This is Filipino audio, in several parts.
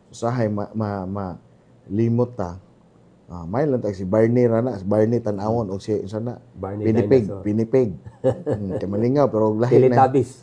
usahay limot ta. May lang si Barney rana, si Barney tanawon og si sana Barney pinipig, Dinosaur. pinipig. Kay malingaw pero lahi na. Teletubbies.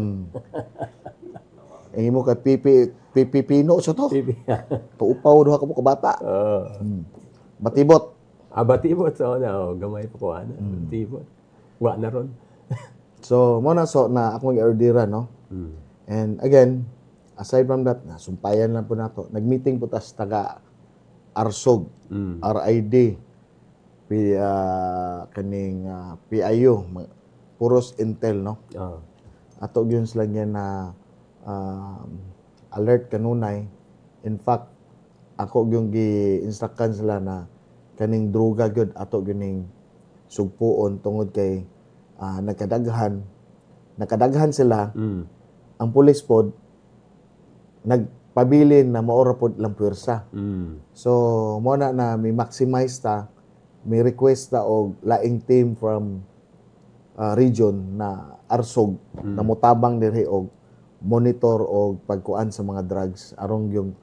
Ang imo kay Pipi Pino sa to. Paupaw duha ka mo ka bata. Batibot. Batibot sa una. Gamay pa ko. Batibot. Wa na ron. So, mo na so na akong i-ordera, no? And again, aside from that, sumpayan lang po nato. Nag-meeting po tas taga Arsog, RID, kaning PIU, puros Intel, no? Ato yun sila yan na alert kanunay. In fact, ako yung gi-instructan sila na kaning droga gyud ato gining sugpuon tungod kay nakadaghan sila. Ang pulis pod nagpabilin na maora pod lang puwersa. So mo na mi maximize ta, mi request ta og laing team from region na Arsog na mutabang diri og monitor og pagkuan sa mga drugs aron yung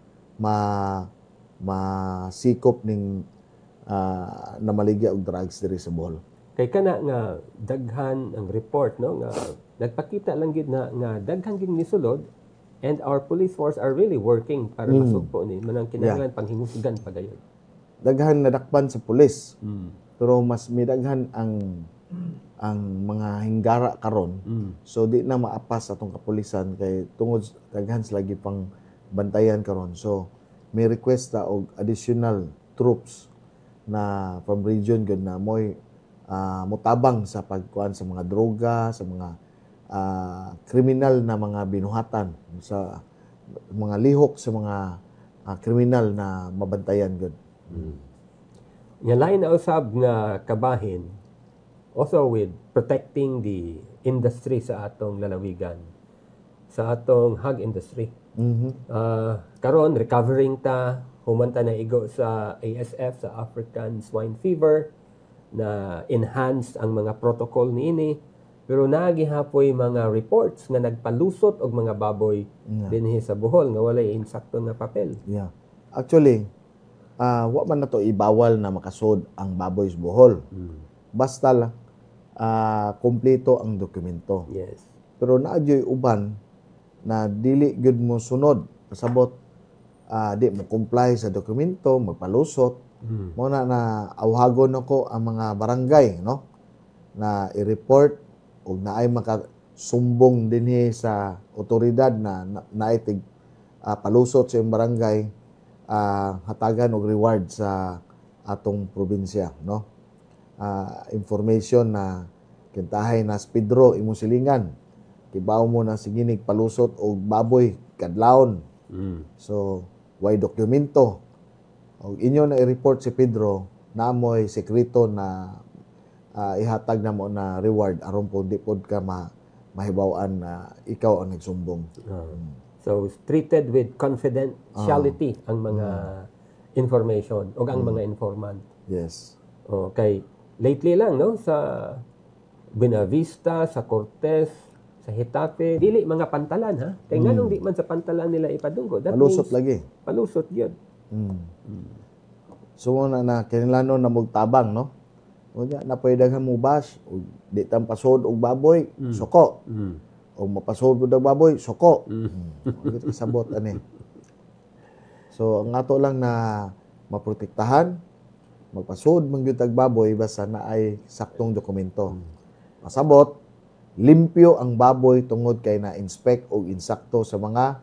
masikop ning namaligya og drugs diri sa Bohol. Kay kana nga daghan ang report, no, nga nagpakita lang gid na nga daghan gid nisulod, and our police force are really working para masugpo ni manang kinahanglan panghingusgan pagayon. Daghan nadakpan sa pulis. Pero mas midaghan ang mga hinggara karon. So di na maapas atong kapulisan kay tungod daghan sila pang bantayan karon. So may request ta og additional troops na from region gud na moy mutabang sa pagkuan sa mga droga, sa mga kriminal na mga binuhatan, sa mga lihok sa mga kriminal na mabantayan gud. Nga lain na usab nga kabahin also with protecting the industry sa atong lalawigan, sa atong hog industry. Karon recovering ta, humanta na igo sa ASF, sa African Swine Fever, na enhance ang mga protocol niini, pero nagihapoy mga reports nga nagpalusot og mga baboy dinhi sa Bohol nga walay insakto nga papel. Yeah. Actually, wa man nato ibawal na makasud ang baboy sa Bohol. Basta lang kompleto ang dokumento. Yes. Pero naadyoy uban na dili gyud mo sunod pasabot di mo comply sa dokumento, magpalusot. Mo na awhagon ako ang mga barangay, no, na i-report og naay makasumbong dinhi sa otoridad na naitig palusot sa iyong barangay, hatagan og reward sa atong probinsya, no. Information na kintahay na Pedro imong silingan, kibaw mo na siginig palusot og baboy kadlawon. So way dokumento og inyo na i-report si Pedro na amoy sekreto na ihatag na mo na reward aron po di pod ka mahibaw-an na ikaw ang nagsumbong. So treated with confidentiality ang mga information o ang mga informant. Yes. Okay, lately lang, no, sa Buenavista, sa Cortez, sa Hitape, dili mga pantalan, ha? Kaya nganong di man sa pantalan nila ipadunggo. That Palusot means, lagi. Palusot yun. So na kinilano na magtabang, no. Unya na pwedeng mo bash og di tam pasod og baboy, suko. O mapasod og baboy, suko. Ito sabot ani. So ang ato lang na maprotektahan, magpasod man gyud tag baboy basta na ay saktong dokumento. Pasabot limpyo ang baboy tungod kay na inspect og insakto sa mga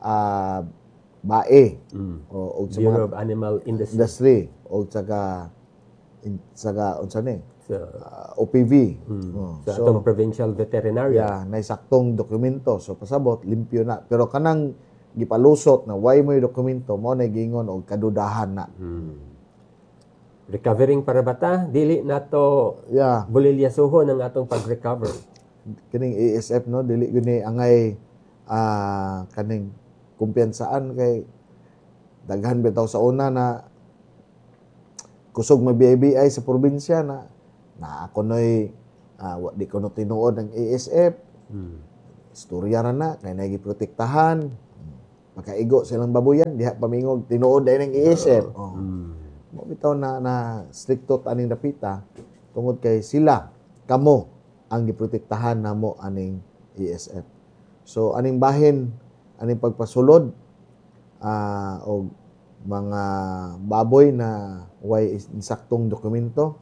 bae o sa Bureau mga of Animal Industry. industry o saka unsa ni OPV. Sa atong provincial veterinarian. Yeah, na saktong dokumento. So pasabot limpyo na. Pero kanang gipalusot na why mo yung dokumento mo na gingon og kadudahan na. Recovering para bata, dili nato bulilyasuhon ang atong pag-recover. Kining ASF, no, dili guni angay kaning kumpiyansaan kay daghan bitaw sa una na kusog magbibay sa probinsya na ako noy di ko no tinuod ang ASF. Istorya ra na kay nagiprotektahan. makaigo silang babuyan, diha pamingog tinuod dahil ng iisip. Mo bitaw na stricto aning dapita tungod kay sila kamo ang giprotektahan namo aning ESF. So aning bahin, aning pagpasulod o mga baboy na way insaktong dokumento,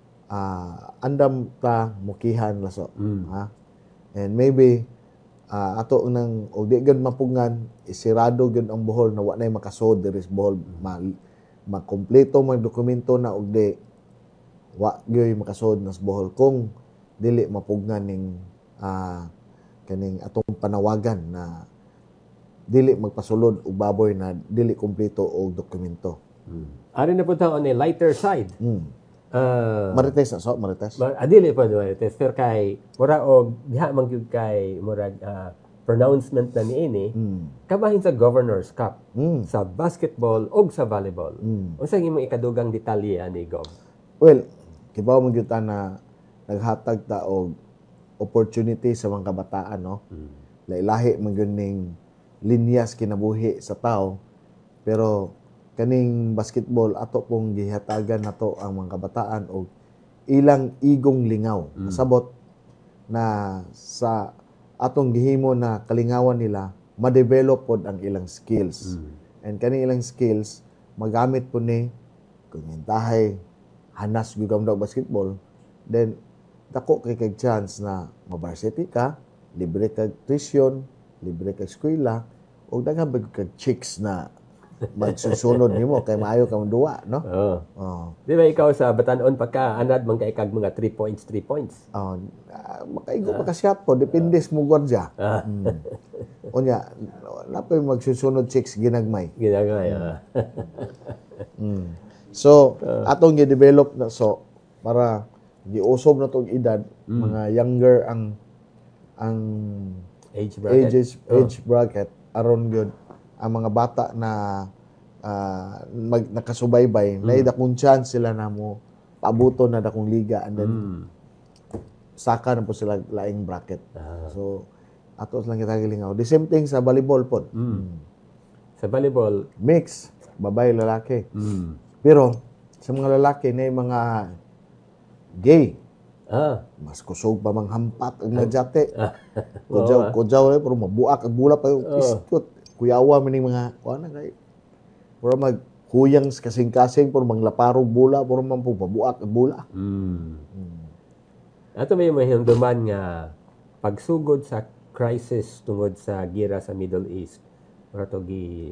andam ta mukihan laso. Ha? And maybe ato nang og di gyud mapungan, isirado gyud ang buhol na wa nay makasod diri sa buhol, makompleto mag dokumento na og di wa gyud makasod na sa buhol kung dili mapugngan ning kaning atong panawagan na dili magpasulod og baboy na dili kumpleto og dokumento. Ari na po on a lighter side. Marites na so, Marites. Adili pa do Marites, pero kay mura og diha man gyud kay murag pronouncement na niini kabahin sa Governor's Cup sa basketball og sa volleyball. Unsa imong ikadugang detalye ani Gov? Well, kibaw man gyud ta na naghatag ta og opportunity sa mga kabataan, no? Lailahi man gyud ning linyas kinabuhi sa tao, pero kaning basketball ato pong gihatagan nato ang mga kabataan og ilang igong lingaw. Masabot na sa atong gihimo na kalingawan nila ma-develop pod ang ilang skills. And kaning ilang skills magamit po ni kung intahay hanas gyud ang basketball, then dako kay chance na ma-varsity ka, libre kag tuition, libre kag eskwela, o daghan ba kag chicks na magsusunod nimo kay maayo ka duwa, no? Di ba ikaw sa Batanon pagka anad man kay kag mga 3 points? Makaigo pa ka shot po, depende sa mo gwardiya. Unya, napay magsusunod chicks ginagmay. So, atong gi-develop na so para giusob na tong edad, mga younger ang age bracket aron gyud ang mga bata na nakasubaybay, na dakong chance sila na mo paabuton na dakong liga, and then saka na po sila laing bracket. So ato lang kita gilingaw. The same thing sa volleyball po. Sa volleyball mix, babae lalaki. Pero sa mga lalaki na mga gay, mas kusog pa mang hampak ang nadyate. Kudyaw pero mabuak ang bula pa yung iskot. Kuyawa maning mga kuana kay pero maghuyang kasing-kasing pero manglaparog bula pero man po mabuak ang bula. Ato may mahimduman nga pagsugod sa crisis tungod sa gira sa Middle East. Rato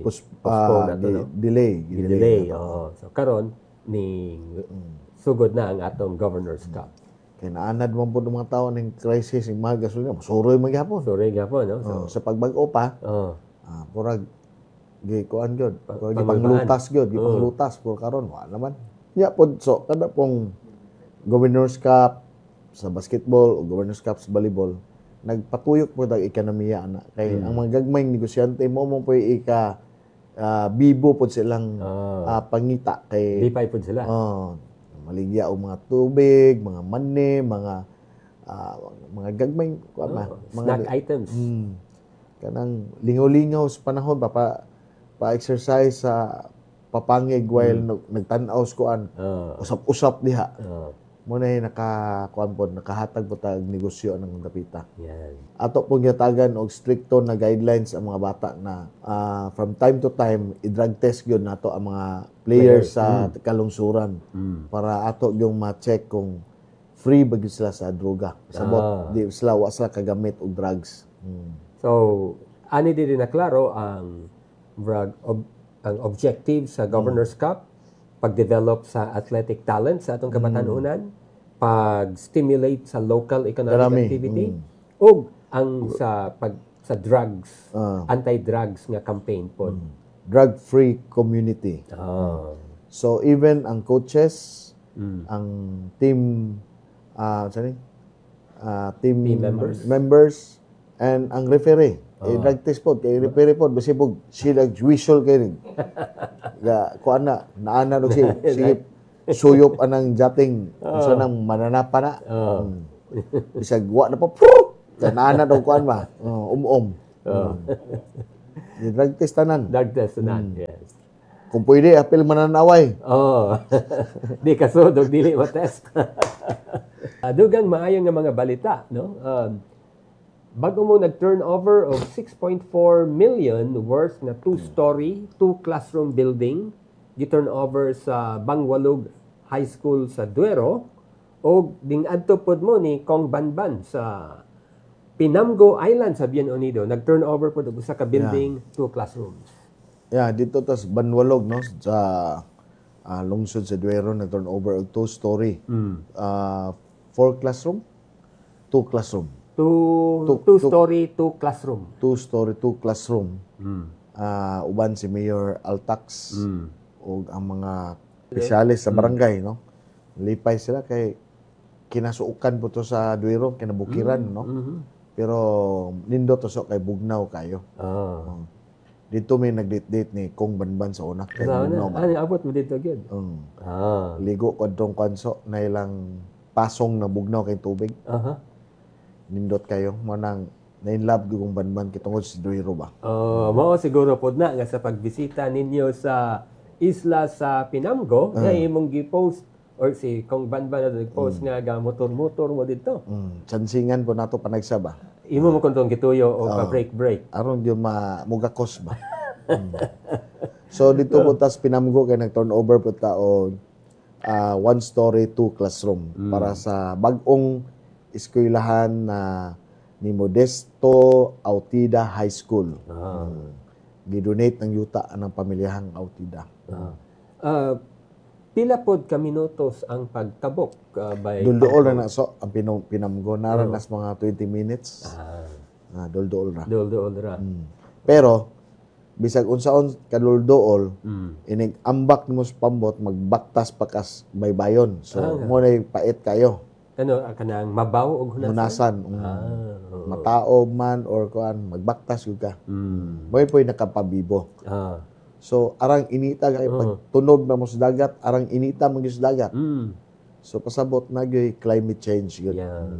delay. So karon ni sugod na ang atong Governor's Cup. Kaya naanad man po ng mga tao ng crisis, yung mga gasolina, masuroy magyapon. No? So, sa pagbago pa, purag, gikuan gyud, gipanglutas gyud, gipanglutas puro karon wa naman. Nya pod so kada pong Governor's Cup sa basketball o Governor's Cup sa volleyball, nagpatuyok po ang ekonomiya ana kay ang mga gagmayng negosyante mo po bibo pod silang pangita kay lipay pod sila. Maligya og mga tubig, mga mani, mga gagmayng mga snack items. Kanang lingaw-lingaw sa panahon pa-exercise sa papangig while nagtan-aw sa kuan. Usap-usap diha. Mo na nakahatag po tag negosyo ng dapita. Ato pong yatagan og stricto na guidelines ang mga bata na from time to time i-drug test gyud nato ang mga players sa kalungsuran para ato yung ma-check kung free ba gyud sila sa droga. Sabot di sila wa sila kagamit og drugs. So ani diri na klaro ang objective sa Governor's Cup, pag-develop sa athletic talent sa atong kabatanunan, pag-stimulate sa local economic activity, ug ang sa drugs, anti-drugs nga campaign po. Drug-free community. So even ang coaches, ang team members and ang referee, drug test po, kay referee po, basi po sila visual kayo. Kuan na, naana do sige suyop anang jating so nang mananapa na. Bisag wa na po. Naana do kuan ba? drug test tanan. Drug test na. Yes. Kung pwede, apil mananaway. Oh. Di kasudog dili matest. Dugang maayo nga mga balita, no? Bago mo nag-turnover of 6.4 million worth na two-story, two-classroom building, gi-turnover sa Bangwalug High School sa Duero, o ding-adto pod mo ni Kong Banban sa Pinamgo Island sa Bien Unido. Nag-turnover pod og usa ka building, two classrooms. Yeah, dito tas Banwalog, no? Sa lungsod sa Duero, nag-turnover og two-story. 4 classroom? 2 classroom. Two-story, two classroom. Two-story, 2 classroom. Uban si Mayor Altax o ang mga opisyalis sa barangay, no? Lipay sila kay kinasuukan po to sa Duero, kinabukiran, no? Pero nindo to so kay bugnaw kayo. Dito may nag-date ni Kong Banban sa una. Kay bugnaw. Abot mo dito agad. Ligo ko dong kanso na ilang pasong na bugnaw kay tubig. Nindot kayo mo nang na-inlove Kong Banban kitungod si Duero ba? Mao siguro pod na nga sa pagbisita ninyo sa isla sa Pinamgo, nga imong gi-post or si Kong Banban na nag-post nga ga motor-motor mo dito. Chansingan po nato panagsa ba? Imo mo kuntong gituyo o pa-break. Aron di mugakos ba? So dito po tas Pinamgo kay nag-turnover po ta og 1 story, 2 classroom para sa bag-ong eskwelahan na ni Modesto Autida High School. Gidonate ng yuta ng pamilyahang Autida. Pila pod ka minutos ang pagkabok by Dulduol na so ang Pinamgo naranas mga 20 minutes. Dulduol na. Dulduol ra. Pero bisag unsaon kadulduol inig ambak nimo sa pambot magbaktas pakas baybayon. So mo na pait kayo. Ano kanang mabaw og hunasan. Mataob man or kuan magbaktas gyud ka. Moy poy nakapabibo. So arang inita kay pag tunog na mo sa dagat, arang inita mo sa dagat. So pasabot na gyud climate change gyud.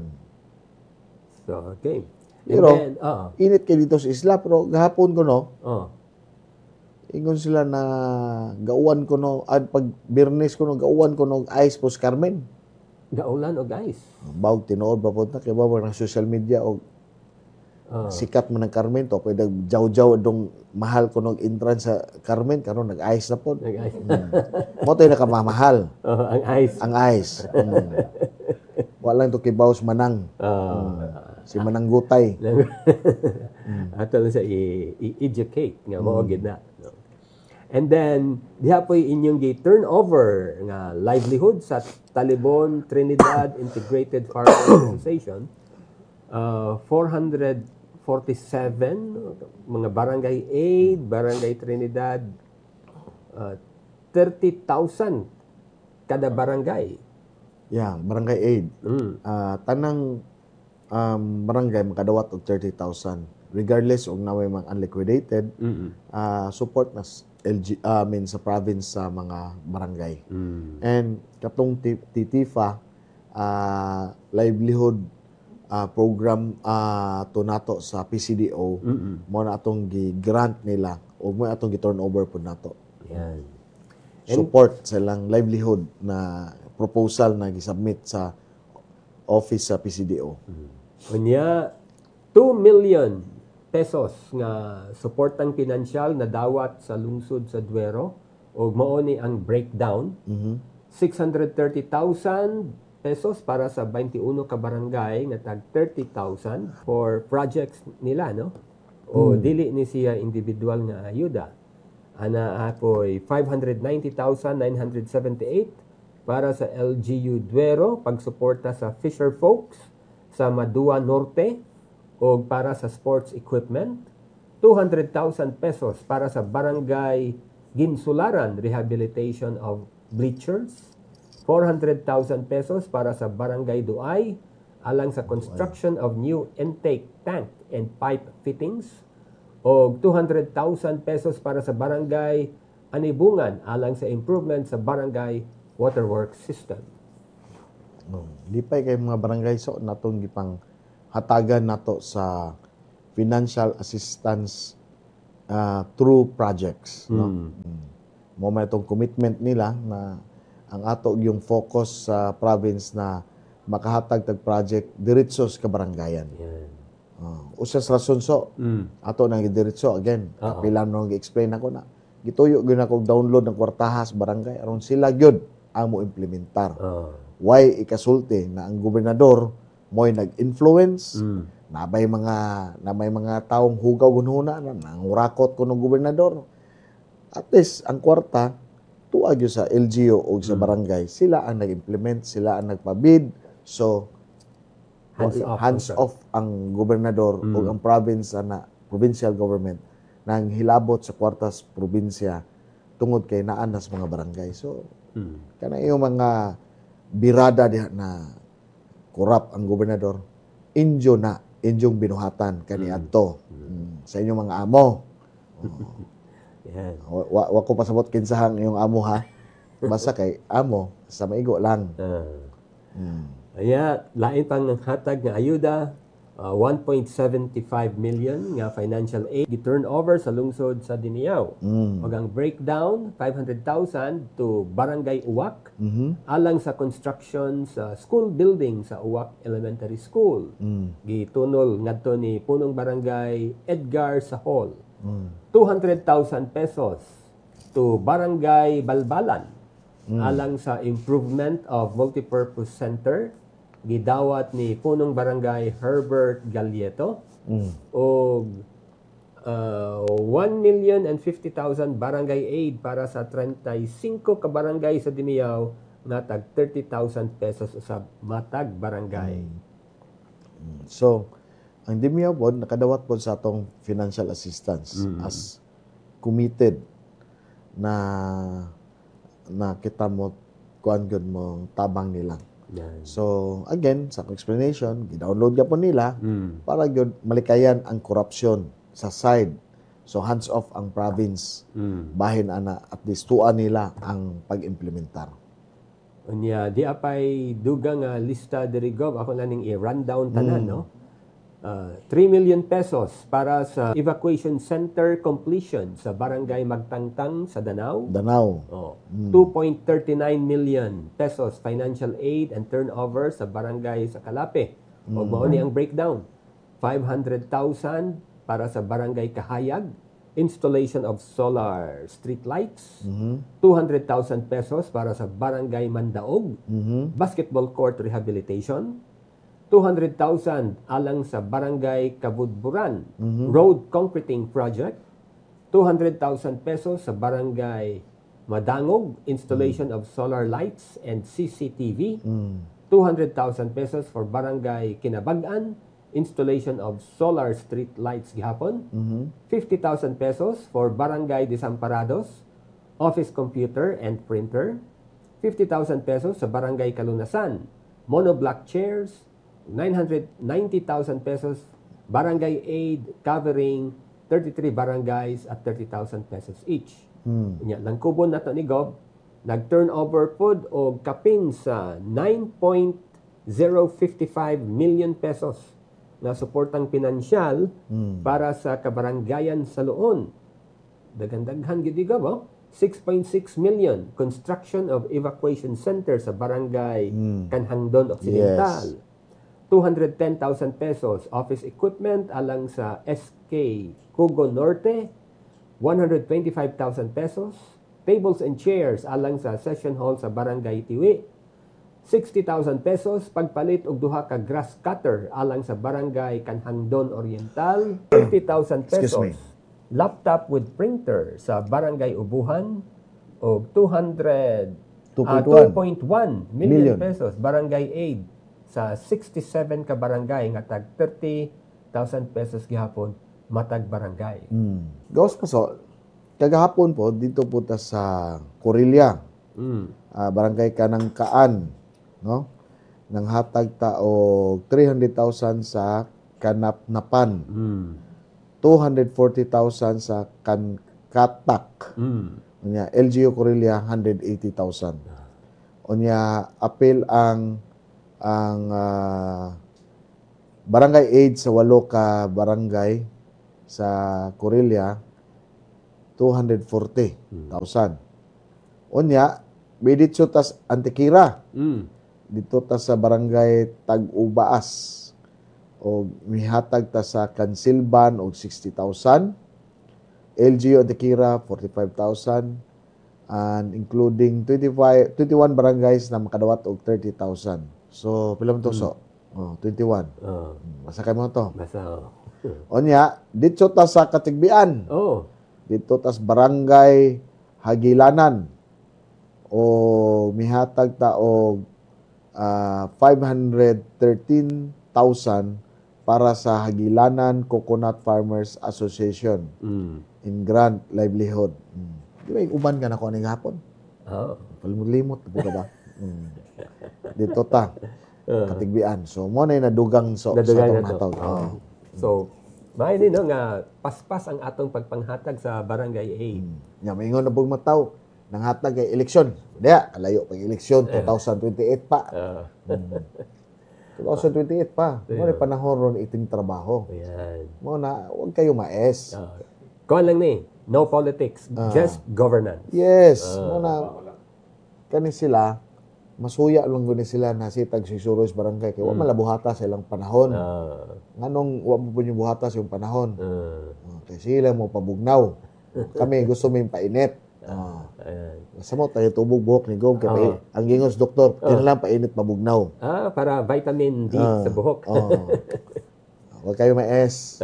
So okay. Pero init kay dito sa isla pero gahapon ko no. Ingon sila na gauwan ko no at pag Biyernes ko no gauwan ko no ice po sa Carmen. Gaulan og ice. Bawg tinuod ba po na kay bawag ng social media og sikat man ng Carmen to pwede jaw-jaw dong mahal ko ng entrance sa Carmen karon nag-ice na po. Nag-ice. Mo tay nakamamahal. Ang ice. Ang ice. Wala lang to kay Baus Manang. Si Manang Gutay. Ato lang sa i-educate nga mao gid na. And then diha po inyong gi-turnover nga livelihood sa Talibon Trinidad Integrated Farming Organization. 447 mga barangay aid, barangay Trinidad, 30,000 kada barangay. Yeah, barangay aid. Tanang barangay makadawat og 30,000 regardless og naway mga unliquidated. Support na sa province sa mga barangay. And katong TIFA livelihood program to nato sa PCDO mo na atong gi-grant nila o mo atong gi-turnover po nato. Yan. Support sa ilang livelihood na proposal na gi-submit sa office sa PCDO. Unya 2 million pesos nga suportang pinansyal na dawat sa lungsod sa Duero ug mao ni ang breakdown. 630,000 pesos para sa 21 ka barangay nga tag 30,000 for projects nila, no? O dili ni siya individual nga ayuda. Ana apoy 590,978 para sa LGU Duero pagsuporta sa fisher folks sa Madua Norte o para sa sports equipment. 200,000 pesos para sa barangay Ginsularan rehabilitation of bleachers. 400,000 pesos para sa Barangay Duay alang sa construction of new intake tank and pipe fittings o 200,000 pesos para sa Barangay Anibungan alang sa improvement sa barangay waterworks system. Lipay kay mga barangay so natong gipang hatagan nato sa financial assistance through projects, no? Mo may itong commitment nila na ang ato yung focus sa province na makahatag tag project diretso sa kabarangayan. Yan. Usas rason so ato nang diretso again. Kapila nang gi-explain ako na gituyo gyud ako download ng kwartaha sa barangay aron sila gyud ang mo implementar. Why ikasulti na ang gobernador mo'y nag-influence, na may mga taong hugaw gunhuna na nangurakot ko ng gobernador. At least ang kwarta tuag yun sa LGU o sa barangay, sila ang nag-implement, sila ang nagpabid. So hands off ang gobernador o ang province na provincial government nang hilabot sa kwartas probinsya tungod kay naan nas mga barangay. So kana yung mga birada diha na korap ang gobernador, inyong binuhatan kaniadto sa inyong mga amo. Yan. Wa ko pasabot kinsahang yung amo ha. Basta kay amo sa maigo lang. Aya, lain pang hatag nga ayuda, 1.75 million nga financial aid gi-turnover sa lungsod sa Diniao. Ug ang breakdown 500,000 to Barangay Uwak alang sa construction sa school building sa Uwak Elementary School. Gitunol ngadto ni punong barangay Edgar Sahol. 200,000 pesos to Barangay Balbalan alang sa improvement of multipurpose center gidawat ni punong barangay Herbert Galieto o 1,050,000 barangay aid para sa 35 ka barangay sa Dimiao nga tag 30,000 pesos usab matag barangay. So ang Dimiao pod nakadawat pod sa atong financial assistance as committed na kita mo kuan gyud mo tabang nila. Yan. So again sa explanation gi-download gyapon nila para gyud malikayan ang corruption sa side. So hands off ang province. Bahin ana at least tuan nila ang pag-implementar. Unya di apay dugang nga lista diri gov ako na ning i-rundown tanan no. 3 million pesos para sa evacuation center completion sa Barangay Magtangtang sa Danao. 2.39 million pesos financial aid and turnover sa barangay sa Calape. O mao ni ang breakdown. 500,000 para sa Barangay Kahayag, installation of solar street lights. 200,000 pesos para sa Barangay Mandaog, basketball court rehabilitation. 200,000 alang sa Barangay Kabudburan, road concreting project. 200,000 pesos sa Barangay Madangog, installation of solar lights and CCTV. 200,000 pesos for Barangay Kinabag-an, installation of solar street lights gihapon. 50,000 pesos for Barangay Desamparados, office computer and printer. 50,000 pesos sa Barangay Kalunasan, monoblock chairs. 990,000 pesos barangay aid covering 33 barangays at 30,000 pesos each. Nya langkubon nato ni Gov nag-turnover pod og kapin sa 9.055 million pesos na suportang pinansyal para sa kabarangayan sa Luon. Daghan-daghan gid Gov, 6.6 million construction of evacuation center sa barangay Kanhangdon Occidental. 210,000 pesos office equipment alang sa SK Cugo Norte. 125,000 pesos tables and chairs alang sa session hall sa Barangay Tiwi. 60,000 pesos pagpalit og duha ka grass cutter alang sa Barangay Kanhangdon Oriental. 50,000 pesos laptop with printer sa Barangay Ubuhan og 2.1 million pesos barangay aid sa 67 ka barangay nga tag 30,000 pesos gihapon matag barangay. Gawas pa so, kagahapon po dito po ta sa Corillia. Barangay Kanangkaan, no? Nang hatag ta og 300,000 sa Kanapnapan. 240,000 sa Kankatak. Unya LGU Corillia 180,000. Unya apil ang barangay aid sa 8 ka barangay sa Corillia 240,000. Unya, biditso tas Antikira. Dito ta sa barangay Tag-Ubaas. O mihatag ta sa Kansilban og 60,000. LGU Antikira 45,000 and including 21 barangays na makadawat og 30,000. So pila man to so? 21. Basa kay mo to. Basta. Onya, dito ta sa Katigbian. Dito tas barangay Hagilanan. O mihatag ta og 513,000 para sa Hagilanan Coconut Farmers Association in Grant Livelihood. Di ba yung uban ka na ko aning hapon? Palimot-limot, ka ba? Dito ta, Katigbian. So, mo na yung nadugang sa atong hatag. So, may no nga paspas ang atong pagpanghatag sa barangay A. Maingon na pong mataw, nang hatag kay eleksyon. Diya, kalayo pag eleksyon, 2028 pa. 2028 pa. Mo na panahon ron iting trabaho. Mo na, huwag kayo maes. Kuan lang ni, no politics, just governance. Yes. Mo na, kani sila, masuya lang guni sila nasitag si Suros Barangay. Kaya wala buhata sa ilang panahon. Nganong wala po yung buhata sa yung panahon. Kaya sila mo pabugnaw. Kami gusto mo yung painit. Sa mo tayo tubog buhok ni Gog. Kaya ang gingos doktor, kailangan painit pabugnaw. Para vitamin D sa buhok. Huwag kayo maes.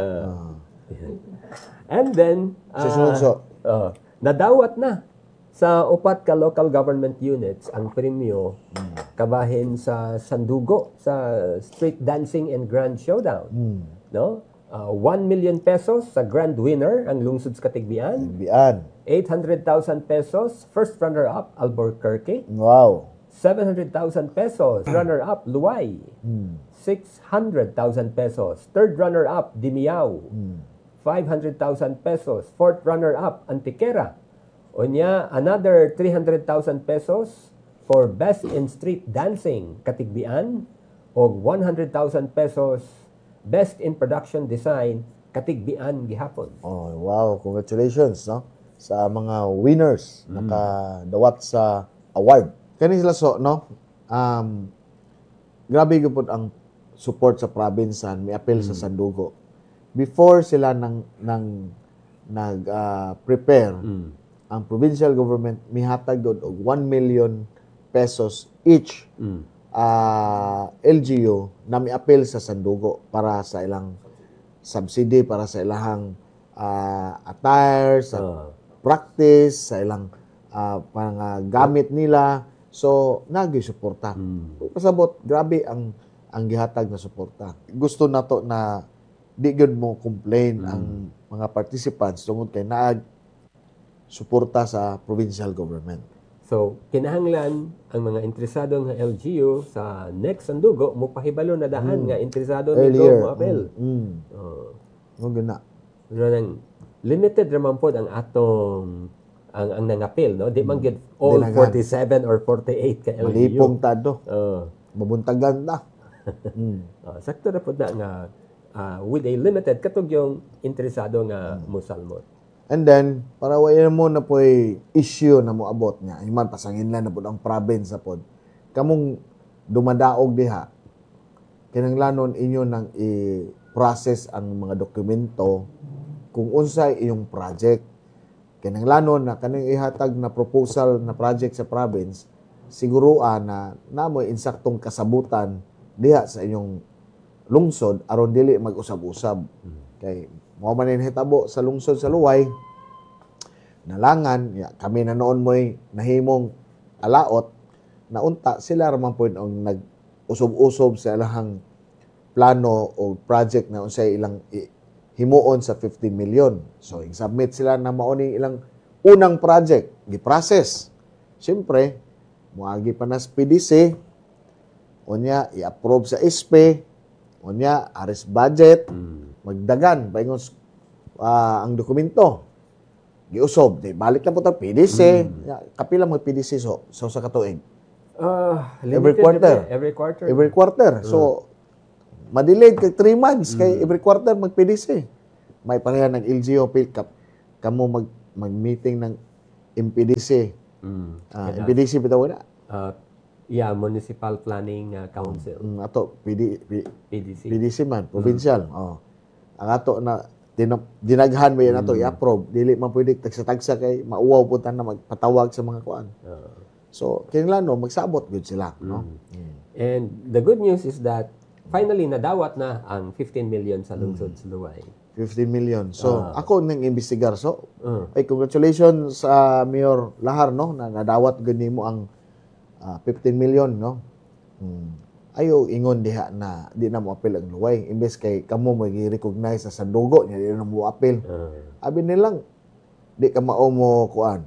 And then, nadawat na sa upat ka local government units ang premyo kabahin sa Sandugo sa street dancing and grand showdown. No? 1 million pesos sa grand winner ang lungsod sa Katigbian. 800,000 pesos first runner-up Albuquerque. Wow. 700,000 pesos runner-up Luay. 600,000 pesos third runner-up Dimiao. 500,000 pesos fourth runner-up Antiquera. Onya, another 300,000 pesos for Best in Street Dancing, Katigbian, o 100,000 pesos Best in Production Design, Katigbian, gihapon. Oh, wow. Congratulations, no? Sa mga winners, nakadawat sa award. Kani sila so, no? Grabe po ang support sa provinsan, may appeal sa Sandugo. Before sila nag-prepare, ang provincial government mihatag doon og 1 million pesos each LGU na mi-appeal sa Sandugo para sa ilang subsidy, para sa ilang attire, sa practice, sa ilang gamit nila. So, nag-suporta. Pasabot, grabe ang gihatag na suporta. Gusto na to na di gyud mo complain ang mga participants tungod kay suporta sa provincial government. So, kinahanglan ang mga interesado nga LGU sa next Sandugo mo pahibalo na daan nga interesado nito mo apel. Mo gina. Limited raman pod ang atong ang nangapil, no? Di man gid all 47 or 48 ka LGU. Malipong tado. Mabuntagan ta. Sakto na pod na nga with a limited katog yung interesado nga musalmot. And then, para wayan mo na po'y issue na mo abot niya. Iman, pasangin lang na po ang province na po. Kamong dumadaog diha, kinanglanon inyo nang i-process ang mga dokumento kung unsay iyong project. Kinanglanon na kaning ihatag na proposal na project sa province, siguruan na namoy insaktong kasabutan diha sa inyong lungsod aron dili mag-usab-usab. Kay mo man hitabo sa lungsod sa Luway nalangan kami na noon mo'y nahimong alaot na unta sila raman po ang nag-usob-usob sa ilang plano o project na unsay ilang himuon sa 15 million. So i-submit sila na mauni ilang unang project gi-process. Siyempre moagi pa na sa PDC unya i-approve sa SP unya aris budget magdagan paingon ang dokumento giusob di balik na po ta PDC kapila mo PDC so sa katuig every quarter so madelayed kay 3 months kay every quarter mag PDC may pareha nag LGO kamo mag-meeting ng MPDC. MPDC bitaw na. Municipal Planning Council. Ato PDC. PDC man, provincial. Ang ato na dinaghan ba yan ato i-approve, dili man pwede tagsa-tagsa kay mauwaw punta na magpatawag sa mga kuan. So kinahanglan magsabot gud sila, no? And the good news is that finally nadawat na ang 15 million sa lungsod sa Luway. 15 million. So ako nang imbestigar. So ay congratulations sa Mayor Lahar, no, na nadawat gud nimo ang 15 million, no. Ayo ingon diha na di na mo apil ang Luway, imbes kay kamo magi-recognize sa Sandugo nya di na mo apil. Abi nilang di ka mao mo kuan.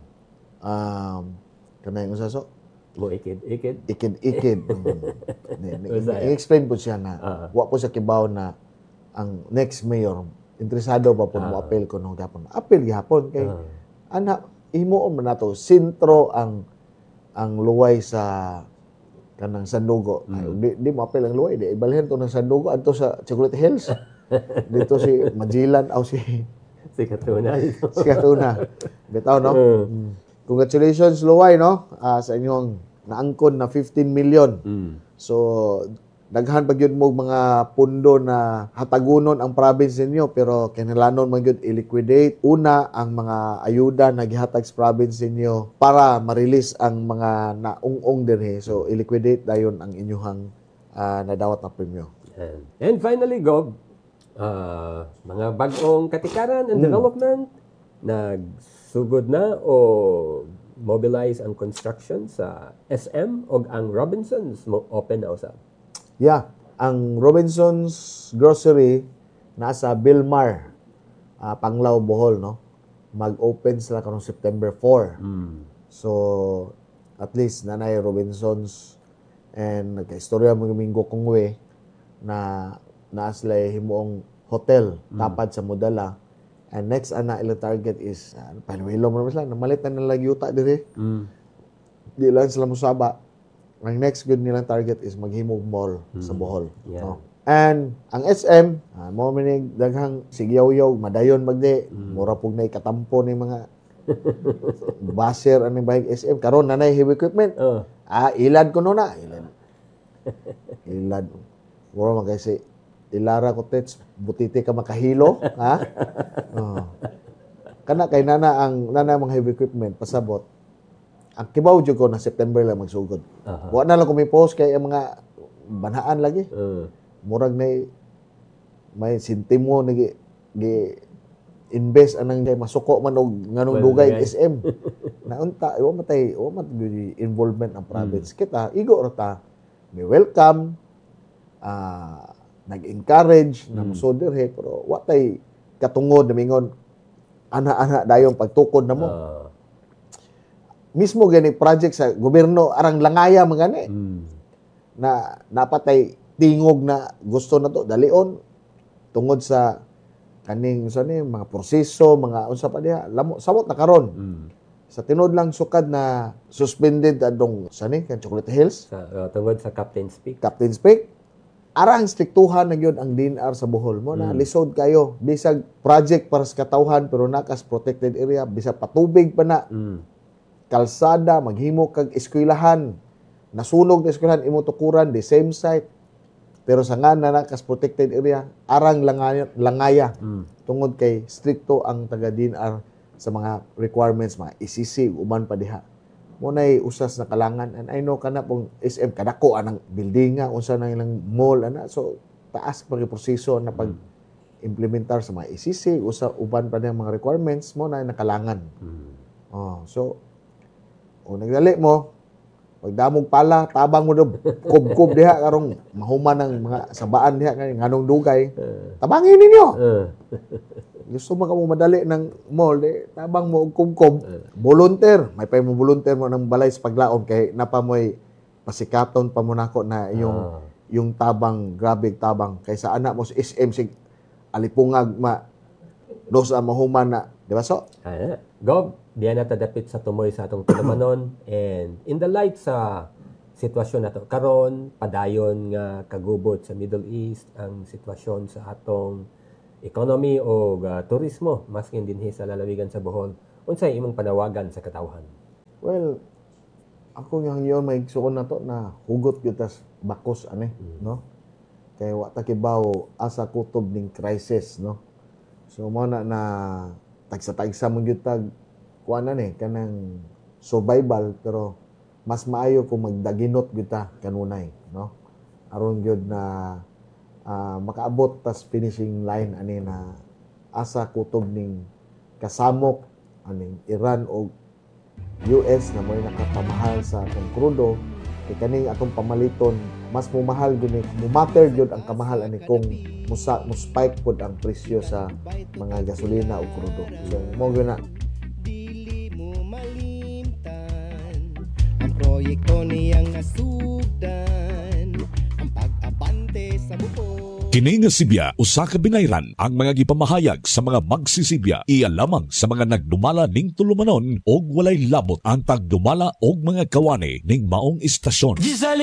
Kanay unsa so? Mo ikid. Ikid. I-explain po siya na wa po sa kibaw na ang next mayor interesado ba po mo apil kuno gapon. Apil gihapon kay ana himuon man nato sentro ang Luway sa kanang Sandugo. Di mo apil ang Luway, di ibalhin to ng Sandugo adto sa Chocolate Hills. Dito si Magellan o si Katuna. Si Katuna. Bitaw, no? Congratulations Luway, no? Sa inyong naangkon na 15 million. So daghan pa gyud mo mga pundo na hatagunon ang province ninyo, pero kinahanglan man gyud i-liquidate una ang mga ayuda na gihatag sa province ninyo para ma-release ang mga naung-ong dinhi. So i-liquidate dayon ang inyong nadawat na premyo. And finally, Gob, mga bagong katikaran and development, nagsugod na o mobilize ang construction sa SM o ang Robinsons mo open na usab. Yeah, ang Robinsons Grocery nasa Bilmar, Panglao, Bohol, no. Mag-open sila karong September 4. So at least nanay Robinsons and nagka-istorya mo Domingo Kongwe na sila himuong hotel tapad sa Mudala. And next ana ilang target is panuwilo mo naman sila namalit na nilang yuta diri. Di lang sila musaba. Ang next good nilang target is maghimog mall sa Bohol. No? And ang SM, mo manig daghang sigyaw-yaw, madayon magdi, mura pug nay katampo ni mga baser aning bahig SM karon nanay heavy equipment. Ilad ko no na, ilad. Mura man kasi ilara ko tets, butiti ka makahilo, ha? Kana kay nana mga heavy equipment pasabot. Ang kibaw jud ko na September lang magsugod. Wa na lang ko may post kay ang mga banhaan lagi. Murag na may sintimo na invest anang kay masuko man og nganong dugay SM. Naunta wa matay involvement ang province. Kita igo ra ta may welcome, nag-encourage na musod dirhe, pero wa tay katungod na mingon ana-ana dayong pagtukod na mo. Mismo gani project sa gobyerno arang langaya magani. Na napatay tingog na gusto na to dalion tungod sa kaning mga proseso, mga unsa pa diha, samot na karon. Sa tinod lang sukad na suspended adong kan Chocolate Hills tungod sa Captain's Peak. Arang striktuhan na gyud ang DNR sa Bohol mo na lisod kayo bisag project para sa katawhan pero nakas protected area, bisag patubig pa na. Kalsada, maghimo kag eskwelahan. Nasunog na eskwelahan, imo tukuran, the same site. Pero sa nga na kas protected area, arang langaya. Tungod kay stricto ang taga-DNR sa mga requirements, mga ECC, uban pa diha. Muna'y usas na kalangan. And I know ka na pong SM, kadako anang building nga, unsa na ilang mall, ana. So, taas pa proseso na pag-implementar sa mga ECC, uban pa niyang mga requirements, mo na nakalangan. So, nagdali mo, pagdamog pala, tabang mo doon, kub-kub diha, karong mahuman ng mga sabaan diha, nganong dugay, tabangin ninyo. Gusto mo ka mo madali ng mall, tabang mo og kub-kub, volunteer, may pa mo volunteer mo ng balay sa paglaom, kay napa mo'y pasikaton pa mo nako na yung tabang, grabe tabang, kaysa anak mo sa SM, sig alipungag, dos ang mahuman na, di ba so? Gob, diyan na tadapit sa tumoy sa atong tulumanon and in the light sa sitwasyon nato karon padayon nga kagubot sa Middle East ang sitwasyon sa atong economy o turismo maskin dinhi sa lalawigan sa Bohol. Unsay imong panawagan sa katawhan? Well, ako nga ngayon may suon na to na hugot gyud tas bakos ani, no? Kay wa ta kibaw asa kutob ning crisis, no? So mo na tagsa-tagsa mo gyud tag kuanan kanang survival, pero mas maayo kung magdaginot gyud ta kanunay, no? Aron gyud na makaabot tas finishing line ani na asa kutob ning kasamok aning Iran o US na mo'y nakapamahal sa atong krudo, kay kaning atong pamaliton mas mumahal gyud ni mumatter gyud ang kamahal ani kung spike pod ang presyo sa mga gasolina o krudo. So mo gyud na dili mo malimtan ang proyekto niyang nasugdan, ang pag-abante sa buko. Kini nga Sibya usa ka binayran ang mga gipamahayag sa mga magsisibya iya lamang sa mga nagdumala ning tulumanon og walay labot ang pagdumala og mga kawani ning maong istasyon.